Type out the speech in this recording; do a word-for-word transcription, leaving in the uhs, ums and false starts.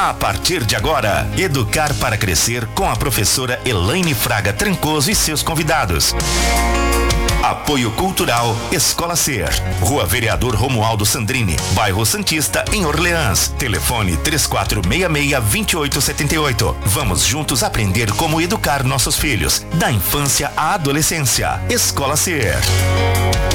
A partir de agora, Educar para Crescer com a professora Elaine Fraga Trancoso e seus convidados. Apoio Cultural Escola Ser, Rua Vereador Romualdo Sandrini, Bairro Santista, em Orleans. Telefone três quatro seis seis, dois oito sete oito. Vamos juntos aprender como educar nossos filhos, da infância à adolescência. Escola Ser.